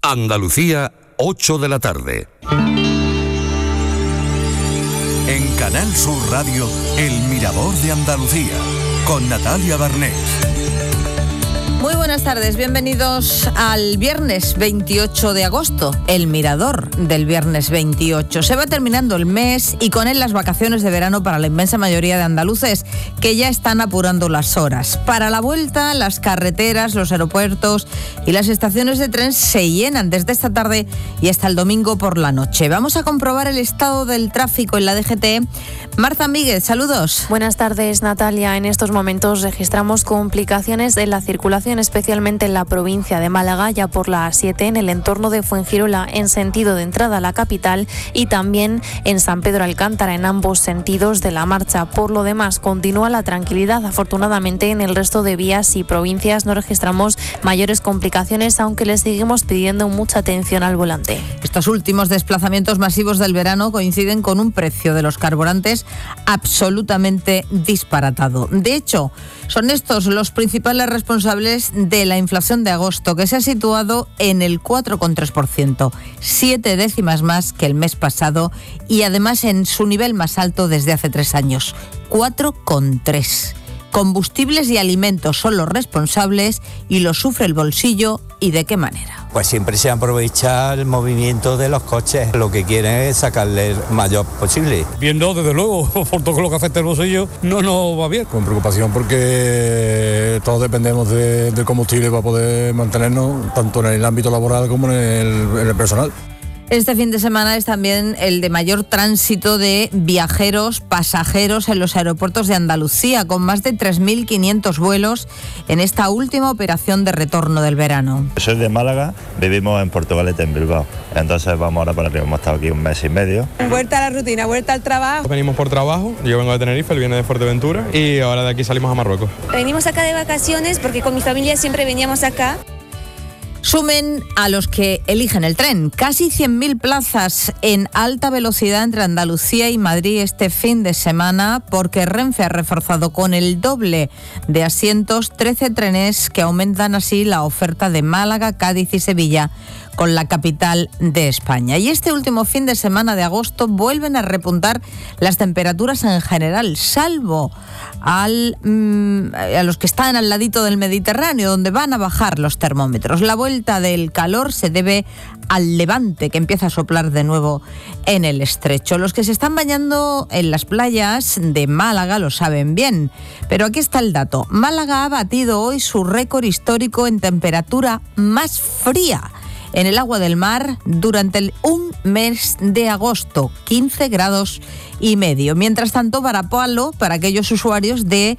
Andalucía, 8 de la tarde. En Canal Sur Radio, El Mirador de Andalucía, con Natalia Barnés. Muy buenas tardes, bienvenidos al viernes 28 de agosto, el Mirador del viernes 28. Se va terminando el mes y con él las vacaciones de verano para la inmensa mayoría de andaluces, que ya están apurando las horas. Para la vuelta, las carreteras, los aeropuertos y las estaciones de tren se llenan desde esta tarde y hasta el domingo por la noche. Vamos a comprobar el estado del tráfico en la DGT. Marta Míguez, saludos. Buenas tardes, Natalia. En estos momentos registramos complicaciones en la circulación, especialmente en la provincia de Málaga, ya por la A7 en el entorno de Fuengirola en sentido de entrada a la capital y también en San Pedro Alcántara en ambos sentidos de la marcha. Por lo demás, continúa la tranquilidad. Afortunadamente, en el resto de vías y provincias no registramos mayores complicaciones, aunque le seguimos pidiendo mucha atención al volante. Estos últimos desplazamientos masivos del verano coinciden con un precio de los carburantes absolutamente disparatado. De hecho, son estos los principales responsables de la inflación de agosto, que se ha situado en el 4,3%, 7 décimas más que el mes pasado y además en su nivel más alto desde hace 3 años, 4,3%. Combustibles y alimentos son los responsables y lo sufre el bolsillo, ¿y de qué manera? Pues siempre se aprovecha el movimiento de los coches. Lo que quieren es sacarle el mayor posible. Viendo, desde luego, por todo lo que afecta el bolsillo, no nos va bien. Con preocupación porque todos dependemos de combustible para poder mantenernos, tanto en el ámbito laboral como en el personal. Este fin de semana es también el de mayor tránsito de viajeros, pasajeros en los aeropuertos de Andalucía, con más de 3.500 vuelos en esta última operación de retorno del verano. Soy de Málaga, vivimos en Portugalete, en Bilbao. Entonces vamos ahora para arriba, hemos estado aquí 1 mes y medio. Vuelta a la rutina, vuelta al trabajo. Venimos por trabajo, yo vengo de Tenerife, él viene de Fuerteventura y ahora de aquí salimos a Marruecos. Venimos acá de vacaciones porque con mi familia siempre veníamos acá. Sumen a los que eligen el tren. Casi 100.000 plazas en alta velocidad entre Andalucía y Madrid este fin de semana, porque Renfe ha reforzado con el doble de asientos 13 trenes que aumentan así la oferta de Málaga, Cádiz y Sevilla con la capital de España. Y este último fin de semana de agosto vuelven a repuntar las temperaturas en general, salvo a los que están al ladito del Mediterráneo, donde van a bajar los termómetros. La vuelta del calor se debe al levante, que empieza a soplar de nuevo en el estrecho. Los que se están bañando en las playas de Málaga lo saben bien, pero aquí está el dato. Málaga ha batido hoy su récord histórico en temperatura más fría en el agua del mar durante un mes de agosto, 15,5 grados. Mientras tanto, varapalo para aquellos usuarios de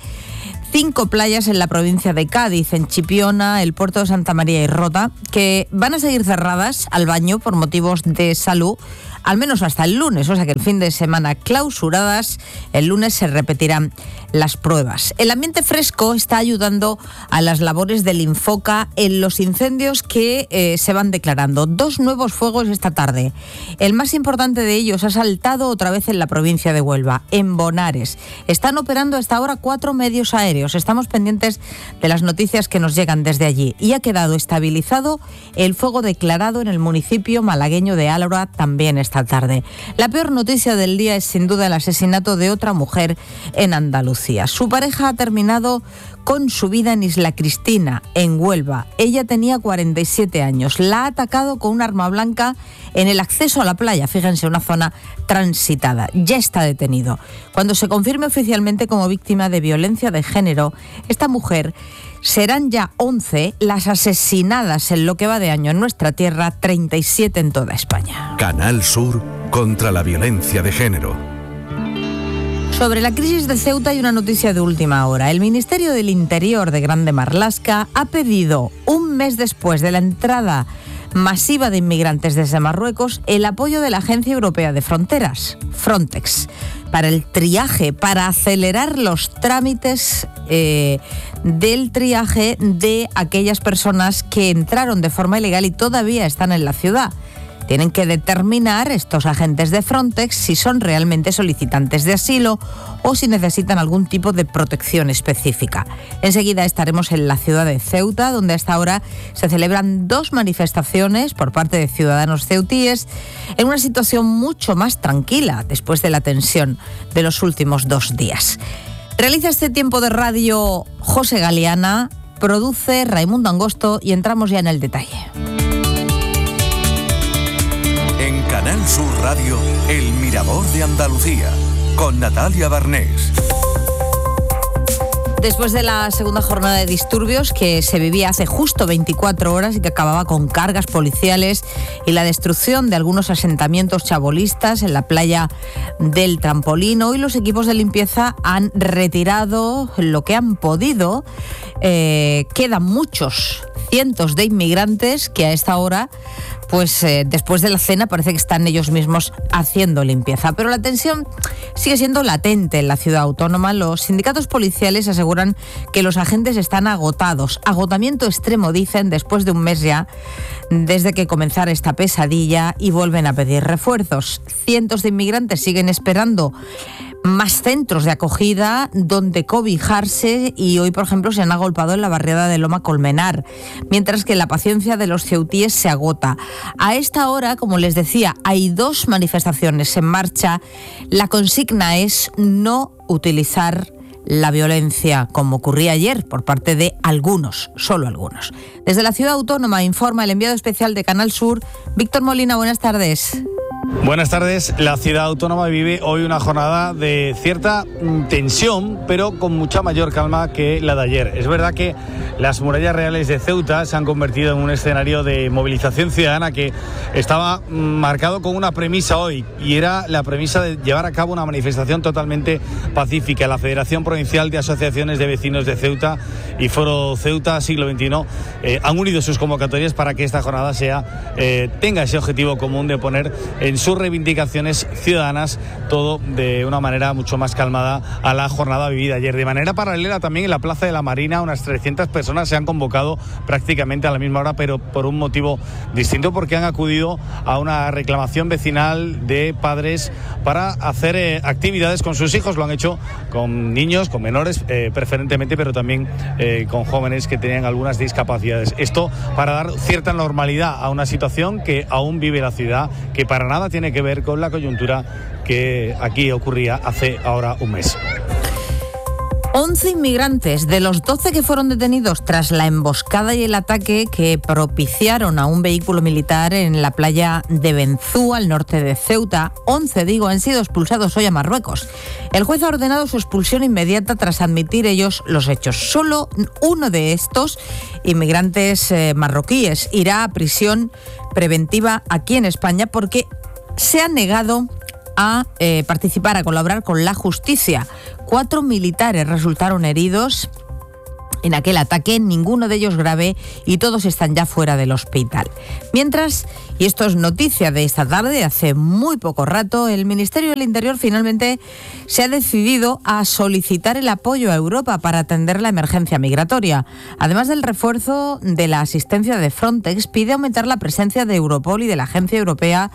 5 playas en la provincia de Cádiz, en Chipiona, el puerto de Santa María y Rota, que van a seguir cerradas al baño por motivos de salud, al menos hasta el lunes, o sea que el fin de semana clausuradas. El lunes se repetirán las pruebas. El ambiente fresco está ayudando a las labores del Infoca en los incendios que se van declarando. 2 nuevos fuegos esta tarde. El más importante de ellos ha saltado otra vez en la provincia de Huelva, en Bonares. Están operando hasta ahora 4 medios aéreos. Estamos pendientes de las noticias que nos llegan desde allí. Y ha quedado estabilizado el fuego declarado en el municipio malagueño de Álora también esta tarde. La peor noticia del día es sin duda el asesinato de otra mujer en Andalucía. Su pareja ha terminado con su vida en Isla Cristina, en Huelva. Ella tenía 47 años. La ha atacado con un arma blanca en el acceso a la playa. Fíjense, una zona transitada. Ya está detenido. Cuando se confirme oficialmente como víctima de violencia de género, esta mujer serán ya 11 las asesinadas en lo que va de año en nuestra tierra, 37 en toda España. Canal Sur contra la violencia de género. Sobre la crisis de Ceuta hay una noticia de última hora. El Ministerio del Interior de Grande Marlaska ha pedido, un mes después de la entrada masiva de inmigrantes desde Marruecos, el apoyo de la Agencia Europea de Fronteras, Frontex, para el triaje, para acelerar los trámites del triaje de aquellas personas que entraron de forma ilegal y todavía están en la ciudad. Tienen que determinar estos agentes de Frontex si son realmente solicitantes de asilo o si necesitan algún tipo de protección específica. Enseguida estaremos en la ciudad de Ceuta, donde hasta ahora se celebran 2 manifestaciones por parte de ciudadanos ceutíes en una situación mucho más tranquila después de la tensión de los últimos 2 días. Realiza este tiempo de radio José Galeana, produce Raimundo Angosto y entramos ya en el detalle. En Canal Sur Radio, El Mirador de Andalucía, con Natalia Barnés. Después de la segunda jornada de disturbios que se vivía hace justo 24 horas y que acababa con cargas policiales y la destrucción de algunos asentamientos chabolistas en la playa del Trampolín, hoy los equipos de limpieza han retirado lo que han podido. Quedan muchos, cientos de inmigrantes que a esta hora, después de la cena, parece que están ellos mismos haciendo limpieza. Pero la tensión sigue siendo latente en la ciudad autónoma. Los sindicatos policiales aseguran que los agentes están agotados. Agotamiento extremo, dicen, después de un mes ya, desde que comenzara esta pesadilla, y vuelven a pedir refuerzos. Cientos de inmigrantes siguen esperando más centros de acogida donde cobijarse y hoy, por ejemplo, se han agolpado en la barriada de Loma Colmenar, mientras que la paciencia de los ceutíes se agota. A esta hora, como les decía, hay 2 manifestaciones en marcha. La consigna es no utilizar la violencia, como ocurría ayer por parte de algunos, solo algunos. Desde la ciudad autónoma informa el enviado especial de Canal Sur, Víctor Molina. Buenas tardes. Buenas tardes. La ciudad autónoma vive hoy una jornada de cierta tensión, pero con mucha mayor calma que la de ayer. Es verdad que las murallas reales de Ceuta se han convertido en un escenario de movilización ciudadana que estaba marcado con una premisa hoy, y era la premisa de llevar a cabo una manifestación totalmente pacífica. La Federación Provincial de Asociaciones de Vecinos de Ceuta y Foro Ceuta Siglo XXI han unido sus convocatorias para que esta jornada tenga ese objetivo común de poner en sus reivindicaciones ciudadanas todo de una manera mucho más calmada a la jornada vivida ayer. De manera paralela, también en la Plaza de la Marina, unas 300 personas se han convocado prácticamente a la misma hora, pero por un motivo distinto, porque han acudido a una reclamación vecinal de padres para hacer actividades con sus hijos. Lo han hecho con niños, con menores preferentemente, pero también con jóvenes que tenían algunas discapacidades. Esto para dar cierta normalidad a una situación que aún vive la ciudad, que para nada tiene que ver con la coyuntura que aquí ocurría hace ahora un mes. 11 inmigrantes de los 12 que fueron detenidos tras la emboscada y el ataque que propiciaron a un vehículo militar en la playa de Benzú, al norte de Ceuta, 11, han sido expulsados hoy a Marruecos. El juez ha ordenado su expulsión inmediata tras admitir ellos los hechos. Solo uno de estos inmigrantes marroquíes irá a prisión preventiva aquí en España porque se ha negado a participar, a colaborar con la justicia. 4 militares resultaron heridos en aquel ataque, ninguno de ellos grave, y todos están ya fuera del hospital. Mientras, y esto es noticia de esta tarde, hace muy poco rato, el Ministerio del Interior finalmente se ha decidido a solicitar el apoyo a Europa para atender la emergencia migratoria. Además del refuerzo de la asistencia de Frontex, pide aumentar la presencia de Europol y de la Agencia Europea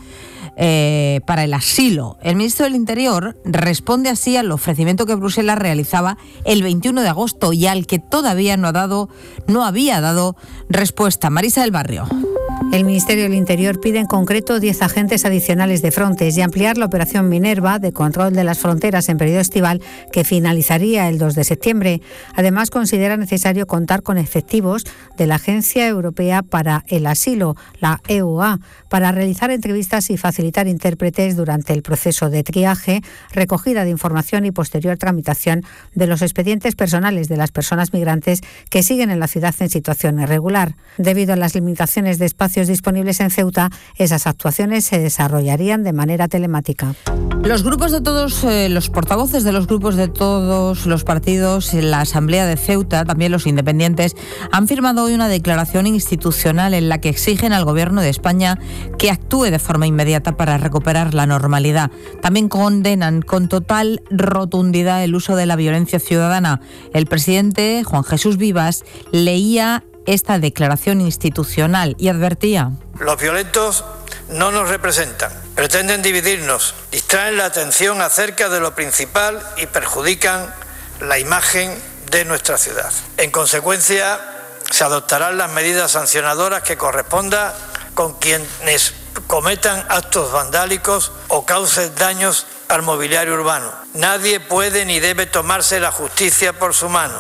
para el asilo. El ministro del Interior responde así al ofrecimiento que Bruselas realizaba el 21 de agosto y al que todavía no había dado respuesta. Marisa del Barrio. El Ministerio del Interior pide en concreto 10 agentes adicionales de Frontex y ampliar la operación Minerva de control de las fronteras en periodo estival, que finalizaría el 2 de septiembre. Además, considera necesario contar con efectivos de la Agencia Europea para el Asilo, la EUA, para realizar entrevistas y facilitar intérpretes durante el proceso de triaje, recogida de información y posterior tramitación de los expedientes personales de las personas migrantes que siguen en la ciudad en situación irregular. Debido a las limitaciones de espacios disponibles en Ceuta, esas actuaciones se desarrollarían de manera telemática. Los grupos de todos, los portavoces de los grupos de todos los partidos en la Asamblea de Ceuta, también los independientes, han firmado hoy una declaración institucional en la que exigen al Gobierno de España que actúe de forma inmediata para recuperar la normalidad. También condenan con total rotundidad el uso de la violencia ciudadana. El presidente, Juan Jesús Vivas, leía esta declaración institucional y advertía: los violentos no nos representan. Pretenden dividirnos, distraen la atención acerca de lo principal y perjudican la imagen de nuestra ciudad. En consecuencia, se adoptarán las medidas sancionadoras que correspondan con quienes cometan actos vandálicos o causen daños al mobiliario urbano. Nadie puede ni debe tomarse la justicia por su mano.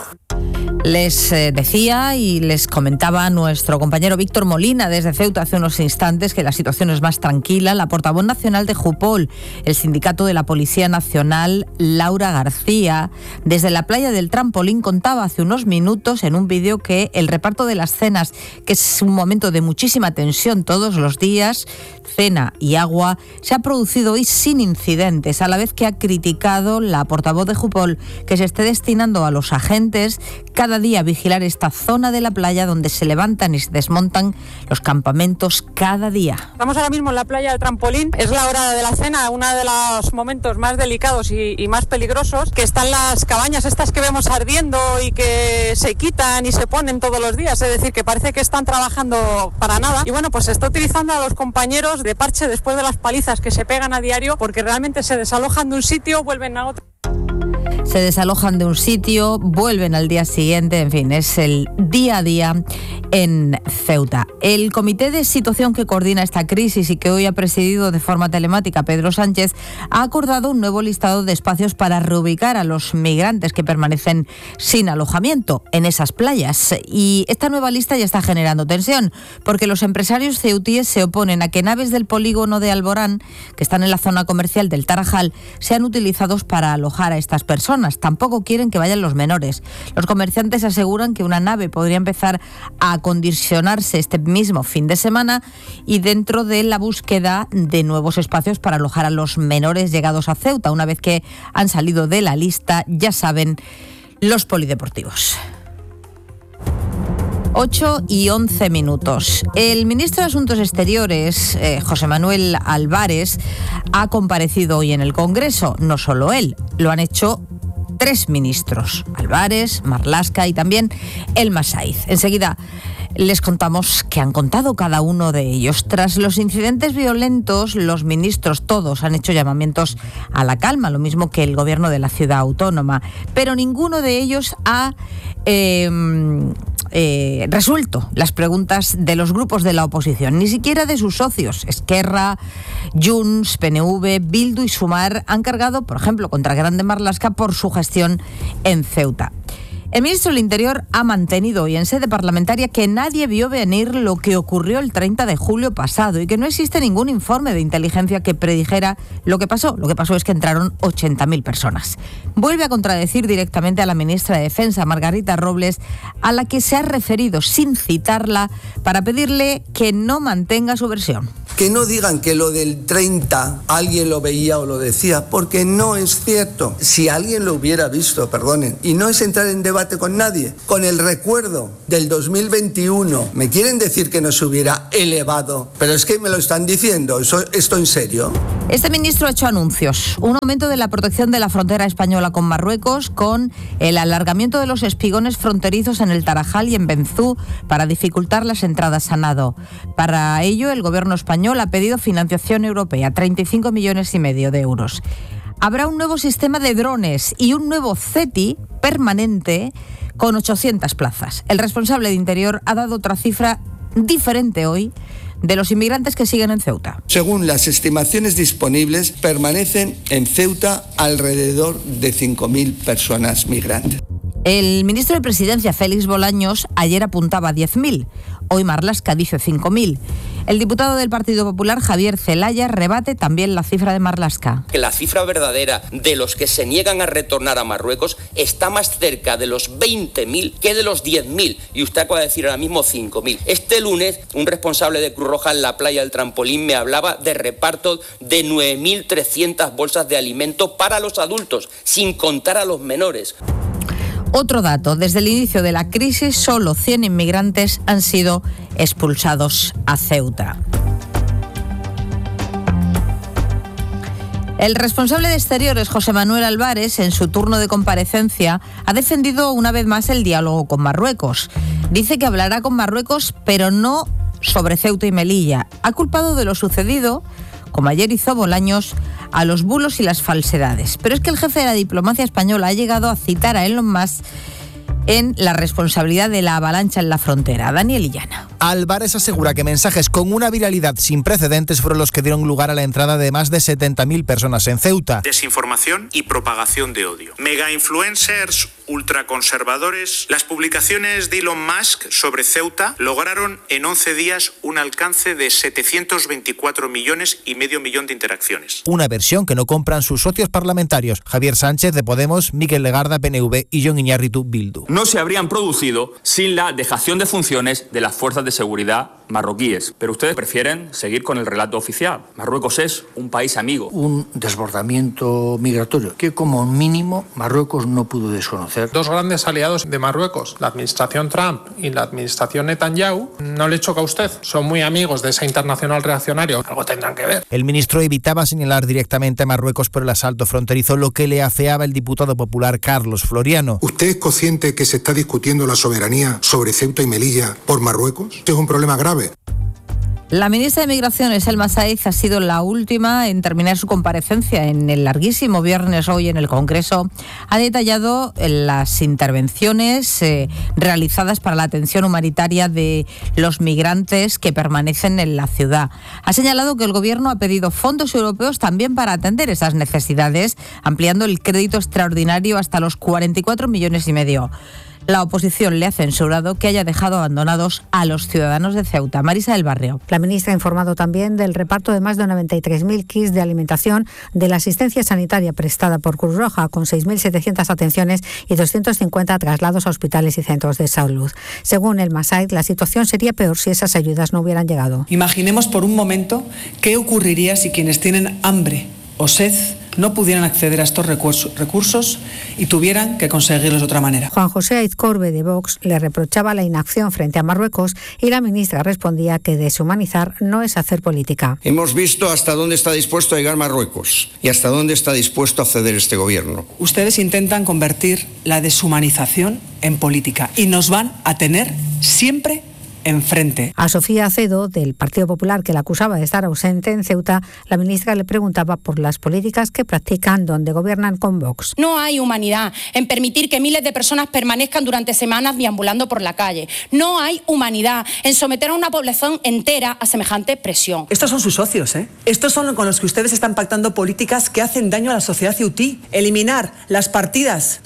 Les decía y les comentaba nuestro compañero Víctor Molina desde Ceuta hace unos instantes que la situación es más tranquila. La portavoz nacional de Jupol, el sindicato de la Policía Nacional, Laura García, desde la playa del Trampolín contaba hace unos minutos en un vídeo que el reparto de las cenas, que es un momento de muchísima tensión todos los días, cena y agua, se ha producido hoy sin incidentes, a la vez que ha criticado la portavoz de Jupol que se esté destinando a los agentes cada día a vigilar esta zona de la playa donde se levantan y se desmontan los campamentos cada día. Estamos ahora mismo en la playa del Trampolín, es la hora de la cena, uno de los momentos más delicados y más peligrosos, que están las cabañas estas que vemos ardiendo y que se quitan y se ponen todos los días, es decir, que parece que están trabajando para nada. Y bueno, pues se está utilizando a los compañeros de parche después de las palizas que se pegan a diario, porque realmente se desalojan de un sitio, vuelven a otro. Se desalojan de un sitio, vuelven al día siguiente, en fin, es el día a día en Ceuta. El comité de situación que coordina esta crisis y que hoy ha presidido de forma telemática Pedro Sánchez ha acordado un nuevo listado de espacios para reubicar a los migrantes que permanecen sin alojamiento en esas playas. Y esta nueva lista ya está generando tensión, porque los empresarios ceutíes se oponen a que naves del polígono de Alborán, que están en la zona comercial del Tarajal, sean utilizados para alojar a estas personas. Tampoco quieren que vayan los menores. Los comerciantes aseguran que una nave podría empezar a acondicionarse este mismo fin de semana y dentro de la búsqueda de nuevos espacios para alojar a los menores llegados a Ceuta, una vez que han salido de la lista, ya saben, los polideportivos. 8:11. El ministro de Asuntos Exteriores, José Manuel Álvarez, ha comparecido hoy en el Congreso. No solo él, lo han hecho 3 ministros, Álvarez, Marlaska y también Elma Saiz. Enseguida les contamos qué han contado cada uno de ellos. Tras los incidentes violentos, los ministros todos han hecho llamamientos a la calma, lo mismo que el gobierno de la ciudad autónoma, pero ninguno de ellos ha resuelto las preguntas de los grupos de la oposición, ni siquiera de sus socios. Esquerra, Junts, PNV, Bildu y Sumar han cargado, por ejemplo, contra Grande Marlaska por su gestión en Ceuta. El ministro del Interior ha mantenido hoy en sede parlamentaria que nadie vio venir lo que ocurrió el 30 de julio pasado y que no existe ningún informe de inteligencia que predijera lo que pasó. Lo que pasó es que entraron 80.000 personas. Vuelve a contradecir directamente a la ministra de Defensa, Margarita Robles, a la que se ha referido sin citarla para pedirle que no mantenga su versión. Que no digan que lo del 30 alguien lo veía o lo decía, porque no es cierto. Si alguien lo hubiera visto, perdonen, y no es entrar en debate con nadie, con el recuerdo del 2021, me quieren decir que no se hubiera elevado, pero es que me lo están diciendo, ¿esto en serio? Este ministro ha hecho anuncios, un aumento de la protección de la frontera española con Marruecos, con el alargamiento de los espigones fronterizos en el Tarajal y en Benzú para dificultar las entradas a nado. Para ello, el gobierno español ha pedido financiación europea, 35,5 millones de euros. Habrá un nuevo sistema de drones y un nuevo CETI permanente con 800 plazas. El responsable de Interior ha dado otra cifra diferente hoy de los inmigrantes que siguen en Ceuta. Según las estimaciones disponibles, permanecen en Ceuta alrededor de 5.000 personas migrantes. El ministro de Presidencia, Félix Bolaños, ayer apuntaba a 10.000. Hoy Marlaska dice 5.000. El diputado del Partido Popular, Javier Zelaya, rebate también la cifra de Marlaska. Que la cifra verdadera de los que se niegan a retornar a Marruecos está más cerca de los 20.000 que de los 10.000. Y usted acaba de decir ahora mismo 5.000. Este lunes, un responsable de Cruz Roja en la playa del Trampolín me hablaba de reparto de 9.300 bolsas de alimento para los adultos, sin contar a los menores. Otro dato, desde el inicio de la crisis, solo 100 inmigrantes han sido expulsados a Ceuta. El responsable de Exteriores, José Manuel Álvarez, en su turno de comparecencia, ha defendido una vez más el diálogo con Marruecos. Dice que hablará con Marruecos, pero no sobre Ceuta y Melilla. Ha culpado de lo sucedido, como ayer hizo Bolaños, a los bulos y las falsedades. Pero es que el jefe de la diplomacia española ha llegado a citar a Elon Musk en la responsabilidad de la avalancha en la frontera. Daniel Illana. Álvarez asegura que mensajes con una viralidad sin precedentes fueron los que dieron lugar a la entrada de más de 70.000 personas en Ceuta. Desinformación y propagación de odio. Mega influencers ultraconservadores. Las publicaciones de Elon Musk sobre Ceuta lograron en 11 días un alcance de 724,5 millones de interacciones. Una versión que no compran sus socios parlamentarios, Javier Sánchez de Podemos, Mikel Legarda, PNV y Jon Iñárritu, Bildu. No se habrían producido sin la dejación de funciones de las fuerzas de seguridad marroquíes, pero ustedes prefieren seguir con el relato oficial. Marruecos es un país amigo. Un desbordamiento migratorio que como mínimo Marruecos no pudo desconocer. Dos grandes aliados de Marruecos, la administración Trump y la administración Netanyahu, no le choca a usted. Son muy amigos de esa internacional reaccionario. Algo tendrán que ver. El ministro evitaba señalar directamente a Marruecos por el asalto fronterizo, lo que le afeaba el diputado popular Carlos Floriano. ¿Usted es consciente que se está discutiendo la soberanía sobre Ceuta y Melilla por Marruecos? Este es un problema grave. La ministra de Migraciones, Elma Saíz, ha sido la última en terminar su comparecencia en el larguísimo viernes hoy en el Congreso. Ha detallado las intervenciones realizadas para la atención humanitaria de los migrantes que permanecen en la ciudad. Ha señalado que el Gobierno ha pedido fondos europeos también para atender esas necesidades, ampliando el crédito extraordinario hasta los 44,5 millones. La oposición le ha censurado que haya dejado abandonados a los ciudadanos de Ceuta. Marisa del Barrio. La ministra ha informado también del reparto de más de 93.000 kits de alimentación de la asistencia sanitaria prestada por Cruz Roja, con 6.700 atenciones y 250 traslados a hospitales y centros de salud. Según el Masaid, la situación sería peor si esas ayudas no hubieran llegado. Imaginemos por un momento qué ocurriría si quienes tienen hambre o sed no pudieran acceder a estos recursos y tuvieran que conseguirlos de otra manera. Juan José Aizcorbe, de Vox, le reprochaba la inacción frente a Marruecos y la ministra respondía que deshumanizar no es hacer política. Hemos visto hasta dónde está dispuesto a llegar Marruecos y hasta dónde está dispuesto a ceder este gobierno. Ustedes intentan convertir la deshumanización en política y nos van a tener siempre enfrente. A Sofía Acedo, del Partido Popular, que la acusaba de estar ausente en Ceuta, la ministra le preguntaba por las políticas que practican donde gobiernan con Vox. No hay humanidad en permitir que miles de personas permanezcan durante semanas deambulando por la calle. No hay humanidad en someter a una población entera a semejante presión. Estos son sus socios, ¿eh? Estos son con los que ustedes están pactando políticas que hacen daño a la sociedad ceutí. Eliminar las partidas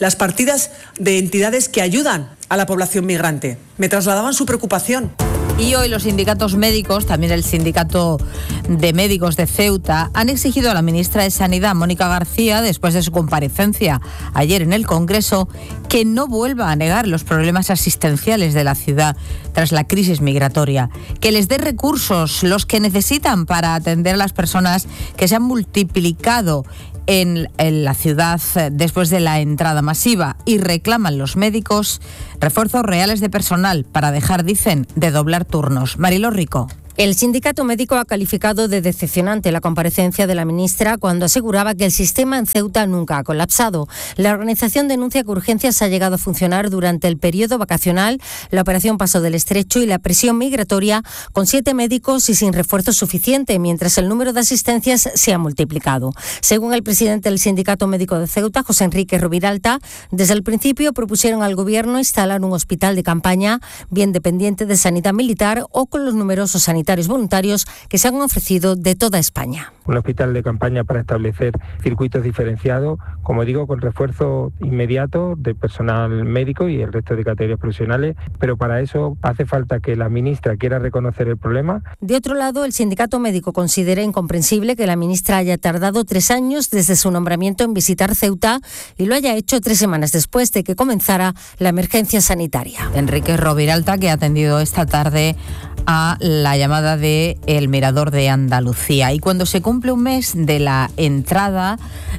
de entidades que ayudan a la población migrante. Me trasladaban su preocupación. Y hoy los sindicatos médicos, también el sindicato de médicos de Ceuta, han exigido a la ministra de Sanidad, Mónica García, después de su comparecencia ayer en el Congreso, que no vuelva a negar los problemas asistenciales de la ciudad tras la crisis migratoria, que les dé recursos, los que necesitan para atender a las personas que se han multiplicado en la ciudad después de la entrada masiva, y reclaman los médicos refuerzos reales de personal para dejar, dicen, de doblar turnos. Mariló Rico. El sindicato médico ha calificado de decepcionante la comparecencia de la ministra cuando aseguraba que el sistema en Ceuta nunca ha colapsado. La organización denuncia que Urgencias ha llegado a funcionar durante el periodo vacacional, la operación Paso del Estrecho y la presión migratoria, con 7 médicos y sin refuerzo suficiente, mientras el número de asistencias se ha multiplicado. Según el presidente del sindicato médico de Ceuta, José Enrique Roviralta, desde el principio propusieron al gobierno instalar un hospital de campaña bien dependiente de sanidad militar o con los numerosos sanitarios voluntarios que se han ofrecido de toda España. Un hospital de campaña para establecer circuitos diferenciados, como digo, con refuerzo inmediato de personal médico y el resto de categorías profesionales, pero para eso hace falta que la ministra quiera reconocer el problema. De otro lado, el sindicato médico considera incomprensible que la ministra haya tardado 3 años desde su nombramiento en visitar Ceuta y lo haya hecho 3 semanas después de que comenzara la emergencia sanitaria. Enrique Roviralta, que ha atendido esta tarde a la llamada de El Mirador de Andalucía. Y cuando se cumple un mes de la entrada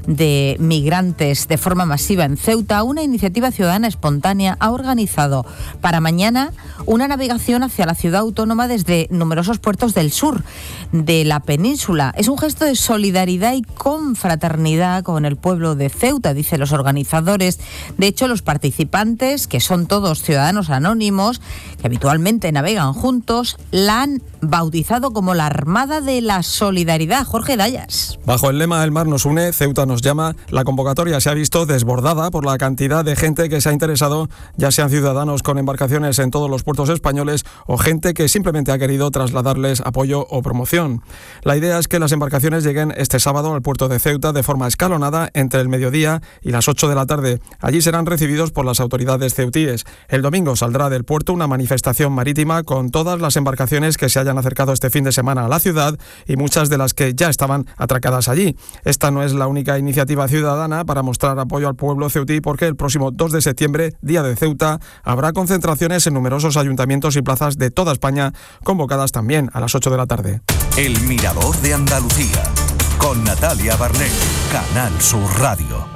de migrantes de forma masiva en Ceuta, una iniciativa ciudadana espontánea ha organizado para mañana una navegación hacia la ciudad autónoma desde numerosos puertos del sur de la península. Es un gesto de solidaridad y confraternidad con el pueblo de Ceuta, dicen los organizadores. De hecho, los participantes, que son todos ciudadanos anónimos, que habitualmente navegan juntos, Algunos la han bautizado como la Armada de la Solidaridad. Jorge Dayas. Bajo el lema El mar nos une, Ceuta nos llama, la convocatoria se ha visto desbordada por la cantidad de gente que se ha interesado, ya sean ciudadanos con embarcaciones en todos los puertos españoles o gente que simplemente ha querido trasladarles apoyo o promoción. La idea es que las embarcaciones lleguen este sábado al puerto de Ceuta de forma escalonada entre el mediodía y las 8 de la tarde. Allí serán recibidos por las autoridades ceutíes. El domingo saldrá del puerto una manifestación marítima con todas las embarcaciones que se hayan acercado este fin de semana a la ciudad y muchas de las que ya estaban atracadas allí. Esta no es la única iniciativa ciudadana para mostrar apoyo al pueblo ceutí, porque el próximo 2 de septiembre, Día de Ceuta, habrá concentraciones en numerosos ayuntamientos y plazas de toda España, convocadas también a las 8 de la tarde. El Mirador de Andalucía, con Natalia Barnés, Canal Sur Radio.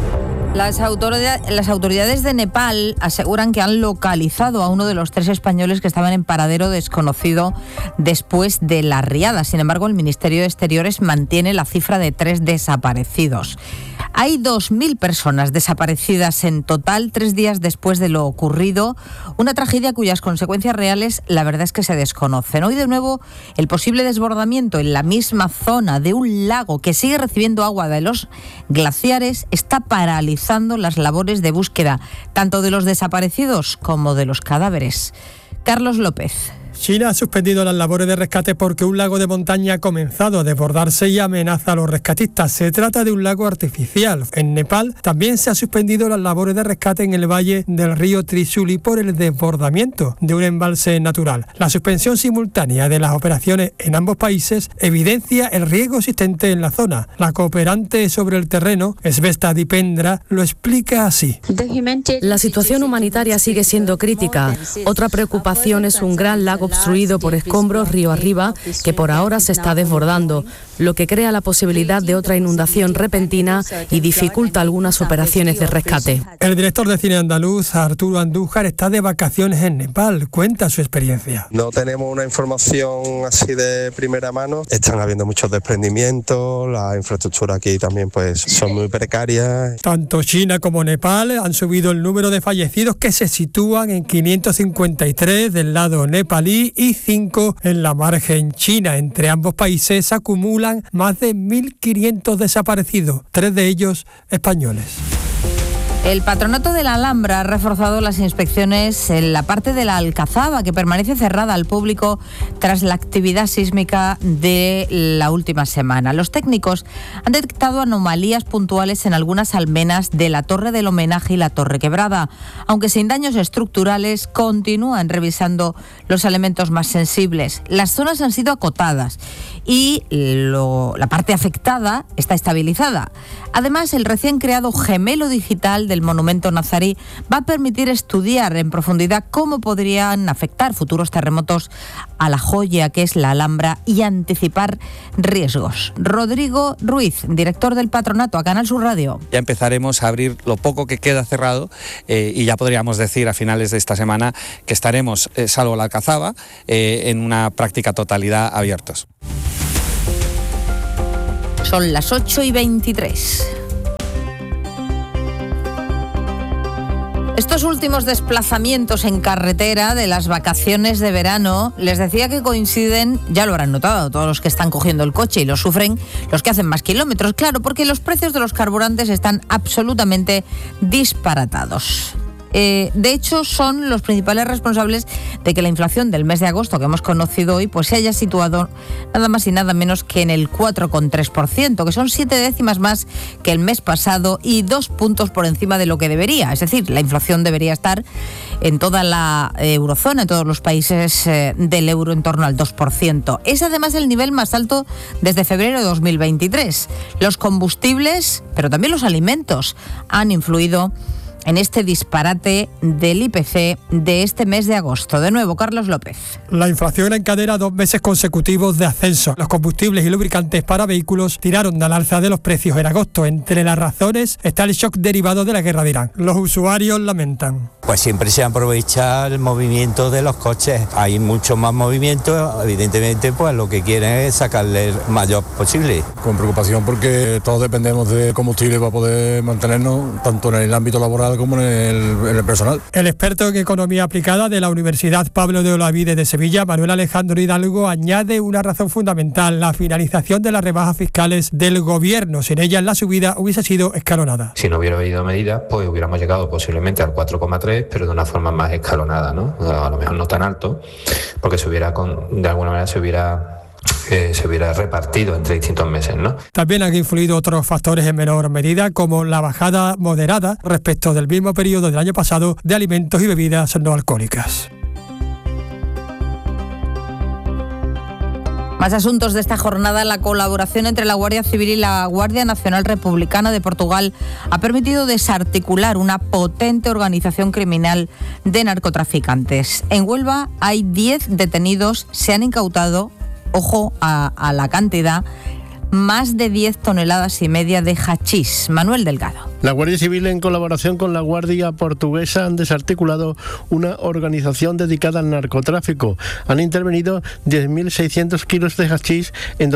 Las autoridades de Nepal aseguran que han localizado a uno de los 3 españoles que estaban en paradero desconocido después de la riada. Sin embargo, el Ministerio de Exteriores mantiene la cifra de 3 desaparecidos. Hay 2.000 personas desaparecidas en total 3 días después de lo ocurrido, una tragedia cuyas consecuencias reales la verdad es que se desconocen. Hoy de nuevo el posible desbordamiento en la misma zona de un lago que sigue recibiendo agua de los glaciares está paralizando las labores de búsqueda tanto de los desaparecidos como de los cadáveres. Carlos López. China ha suspendido las labores de rescate porque un lago de montaña ha comenzado a desbordarse y amenaza a los rescatistas. Se trata de un lago artificial. En Nepal también se ha suspendido las labores de rescate en el valle del río Trishuli por el desbordamiento de un embalse natural. La suspensión simultánea de las operaciones en ambos países evidencia el riesgo existente en la zona. La cooperante sobre el terreno, Sveta Dipendra, lo explica así. La situación humanitaria sigue siendo crítica. Otra preocupación es un gran lago obstruido por escombros río arriba que por ahora se está desbordando, lo que crea la posibilidad de otra inundación repentina y dificulta algunas operaciones de rescate. El director de cine andaluz, Arturo Andújar, está de vacaciones en Nepal. Cuenta su experiencia. No tenemos una información así de primera mano. Están habiendo muchos desprendimientos, las infraestructuras aquí también pues son muy precarias. Tanto China como Nepal han subido el número de fallecidos, que se sitúan en 553 del lado nepalí y 5 en la margen china. Entre ambos países acumulan más de 1.500 desaparecidos, 3 de ellos españoles. El Patronato de la Alhambra ha reforzado las inspecciones en la parte de la Alcazaba, que permanece cerrada al público tras la actividad sísmica de la última semana. Los técnicos han detectado anomalías puntuales en algunas almenas de la Torre del Homenaje y la Torre Quebrada. Aunque sin daños estructurales, continúan revisando los elementos más sensibles. Las zonas han sido acotadas y la parte afectada está estabilizada. Además, el recién creado gemelo digital del monumento nazarí va a permitir estudiar en profundidad cómo podrían afectar futuros terremotos a la joya que es la Alhambra y anticipar riesgos. Rodrigo Ruiz, director del Patronato, a Canal Sur Radio. Ya empezaremos a abrir lo poco que queda cerrado y ya podríamos decir a finales de esta semana que estaremos, salvo la Alcazaba, en una práctica totalidad abiertos. Son las 8:23. Estos últimos desplazamientos en carretera de las vacaciones de verano, les decía que coinciden, ya lo habrán notado todos los que están cogiendo el coche y lo sufren, los que hacen más kilómetros, claro, porque los precios de los carburantes están absolutamente disparatados. De hecho, son los principales responsables de que la inflación del mes de agosto que hemos conocido hoy pues se haya situado nada más y nada menos que en el 4,3%, que son 7 décimas más que el mes pasado y 2 puntos por encima de lo que debería. Es decir, la inflación debería estar en toda la eurozona, en todos los países del euro, en torno al 2%. Es además el nivel más alto desde febrero de 2023. Los combustibles, pero también los alimentos, han influido en este disparate del IPC de este mes de agosto. De nuevo, Carlos López. La inflación encadena 2 meses consecutivos de ascenso. Los combustibles y lubricantes para vehículos tiraron al alza de los precios en agosto. Entre las razones está el shock derivado de la guerra de Irán. Los usuarios lamentan. Pues siempre se aprovecha el movimiento de los coches. Hay mucho más movimiento, evidentemente pues lo que quieren es sacarle el mayor posible. Con preocupación porque todos dependemos de combustible para poder mantenernos, tanto en el ámbito laboral como en el personal. El experto en economía aplicada de la Universidad Pablo de Olavide de Sevilla, Manuel Alejandro Hidalgo, añade una razón fundamental: la finalización de las rebajas fiscales del gobierno. Sin ellas la subida hubiese sido escalonada. Si no hubiera habido medidas, pues hubiéramos llegado posiblemente al 4,3, pero de una forma más escalonada, ¿no? A lo mejor no tan alto, porque de alguna manera se hubiera repartido entre distintos meses, ¿no? También han influido otros factores en menor medida, como la bajada moderada respecto del mismo periodo del año pasado de alimentos y bebidas no alcohólicas. Más asuntos de esta jornada. La colaboración entre la Guardia Civil y la Guardia Nacional Republicana de Portugal ha permitido desarticular una potente organización criminal de narcotraficantes. En Huelva hay 10 detenidos, se han incautado, ojo a la cantidad, más de 10 toneladas y media de hachís. Manuel Delgado. La Guardia Civil, en colaboración con la Guardia Portuguesa, han desarticulado una organización dedicada al narcotráfico. Han intervenido 10.600 kilos de hachís en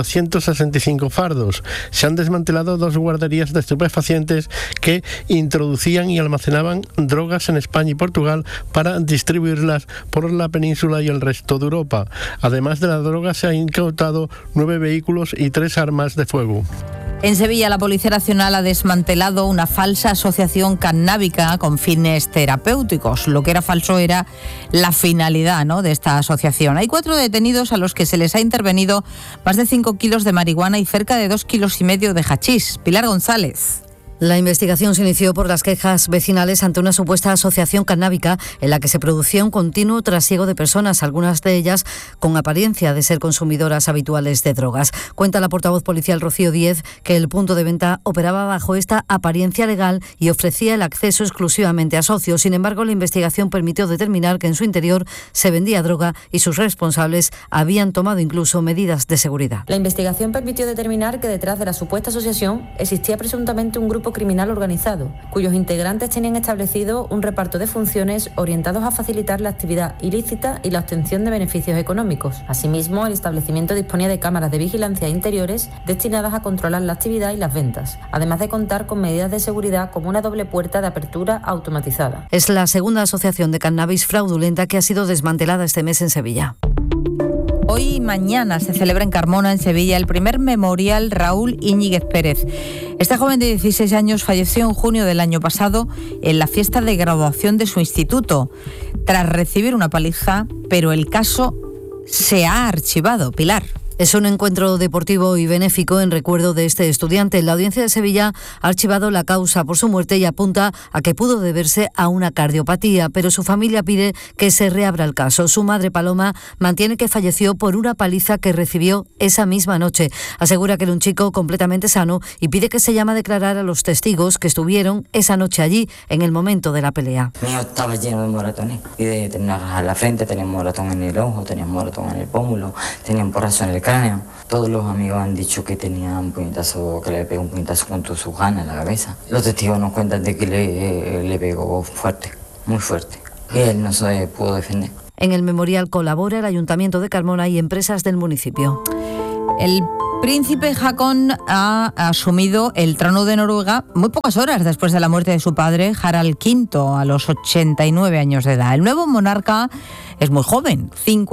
265 fardos. Se han desmantelado 2 guarderías de estupefacientes que introducían y almacenaban drogas en España y Portugal para distribuirlas por la península y el resto de Europa. Además de la droga, se han incautado 9 vehículos y 3 armas de fuego. En Sevilla, la Policía Nacional ha desmantelado una falsa asociación cannábica con fines terapéuticos. Lo que era falso era la finalidad, ¿no?, de esta asociación. Hay 4 detenidos a los que se les ha intervenido más de 5 kilos de marihuana y cerca de 2,5 kilos de hachís. Pilar González. La investigación se inició por las quejas vecinales ante una supuesta asociación cannábica en la que se producía un continuo trasiego de personas, algunas de ellas con apariencia de ser consumidoras habituales de drogas. Cuenta la portavoz policial Rocío Díez que el punto de venta operaba bajo esta apariencia legal y ofrecía el acceso exclusivamente a socios. Sin embargo, la investigación permitió determinar que en su interior se vendía droga y sus responsables habían tomado incluso medidas de seguridad. La investigación permitió determinar que detrás de la supuesta asociación existía presuntamente un grupo criminal organizado, cuyos integrantes tenían establecido un reparto de funciones orientados a facilitar la actividad ilícita y la obtención de beneficios económicos. Asimismo, el establecimiento disponía de cámaras de vigilancia interiores destinadas a controlar la actividad y las ventas, además de contar con medidas de seguridad como una doble puerta de apertura automatizada. Es la segunda asociación de cannabis fraudulenta que ha sido desmantelada este mes en Sevilla. Hoy y mañana se celebra en Carmona, en Sevilla, el primer memorial Raúl Íñiguez Pérez. Este joven de 16 años falleció en junio del año pasado en la fiesta de graduación de su instituto, tras recibir una paliza, pero el caso se ha archivado. Pilar. Es un encuentro deportivo y benéfico en recuerdo de este estudiante. La Audiencia de Sevilla ha archivado la causa por su muerte y apunta a que pudo deberse a una cardiopatía, pero su familia pide que se reabra el caso. Su madre, Paloma, mantiene que falleció por una paliza que recibió esa misma noche. Asegura que era un chico completamente sano y pide que se llame a declarar a los testigos que estuvieron esa noche allí en el momento de la pelea. Mi hijo estaba lleno de moratones y tenía en la frente, tenía un moratón en el ojo, tenía un moratón en el pómulo, tenía un porrazo en el cráneo. Todos los amigos han dicho que tenía un puñetazo, que le pegó un puñetazo contra su gana en la cabeza. Los testigos nos cuentan de que le pegó fuerte, muy fuerte, y él no se pudo defender. En el memorial colabora el Ayuntamiento de Carmona y empresas del municipio. El príncipe Haakon ha asumido el trono de Noruega muy pocas horas después de la muerte de su padre, Harald V, a los 89 años de edad. El nuevo monarca es muy joven,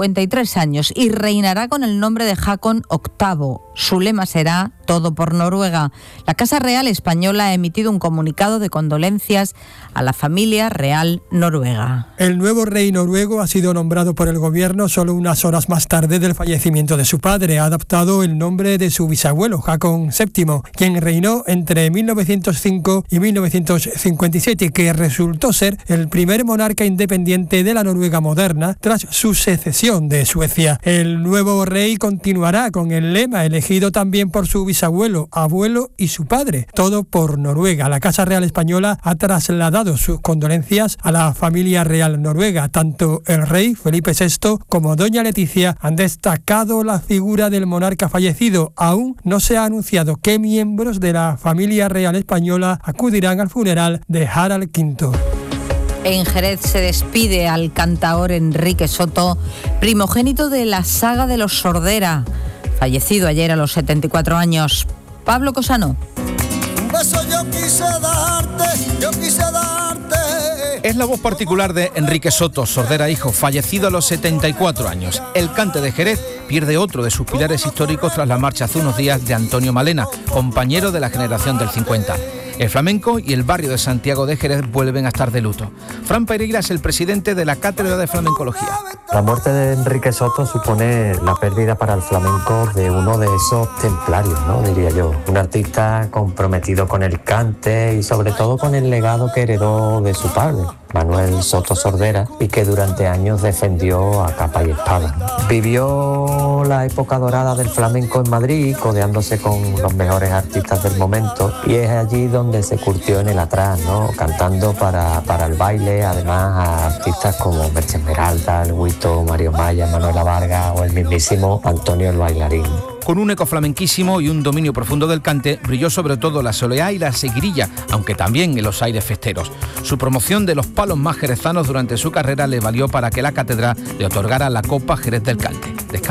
53 años, y reinará con el nombre de Haakon VIII. Su lema será Todo por Noruega. La Casa Real Española ha emitido un comunicado de condolencias a la familia real noruega. El nuevo rey noruego ha sido nombrado por el gobierno solo unas horas más tarde del fallecimiento de su padre. Ha adoptado el nombre de su bisabuelo, Haakon VII, quien reinó entre 1905 y 1957, que resultó ser el primer monarca independiente de la Noruega moderna tras su secesión de Suecia. El nuevo rey continuará con el lema elegido también por su bisabuelo, abuelo y su padre, Todo por Noruega. La Casa Real Española ha trasladado sus condolencias a la familia real noruega. Tanto el rey Felipe VI como doña Leticia han destacado la figura del monarca fallecido. Aún no se ha anunciado qué miembros de la familia real española acudirán al funeral de Harald V. En Jerez se despide al cantaor Enrique Soto, primogénito de la saga de los Sordera, fallecido ayer a los 74 años. Pablo Cosano. Un beso yo quise darte Es la voz particular de Enrique Soto, Sordera hijo, fallecido a los 74 años. El cante de Jerez pierde otro de sus pilares históricos tras la marcha hace unos días de Antonio Malena, compañero de la generación del 50. El flamenco y el barrio de Santiago de Jerez vuelven a estar de luto. Fran Pereira es el presidente de la Cátedra de Flamencología. La muerte de Enrique Soto supone la pérdida para el flamenco de uno de esos templarios, ¿no? Diría yo. Un artista comprometido con el cante y sobre todo con el legado que heredó de su padre, Manuel Soto Sordera, y que durante años defendió a capa y espada. Vivió la época dorada del flamenco en Madrid, codeándose con los mejores artistas del momento, y es allí donde se curtió en el atrás, ¿no? Cantando para el baile, además a artistas como Merche Esmeralda, El Huito, Mario Maya, Manuela Vargas o el mismísimo Antonio el Bailarín. Con un eco flamenquísimo y un dominio profundo del cante, brilló sobre todo la soleá y la seguirilla, aunque también en los aires festeros. Su promoción de los palos más jerezanos durante su carrera le valió para que la cátedra le otorgara la Copa Jerez del Cante.